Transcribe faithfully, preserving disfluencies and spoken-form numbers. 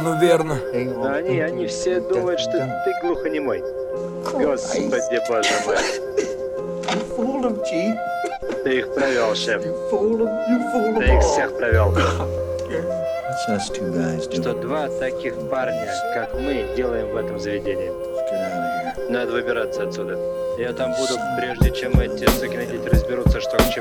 ну верно. Но они, они все думают, что ты глухонемой. Господи, боже мой. Ты их провел, шеф. Ты их всех провел. Что два таких парня, как мы, делаем в этом заведении. Надо выбираться отсюда. Я там буду, прежде чем эти сукины дети разберутся, что к чему.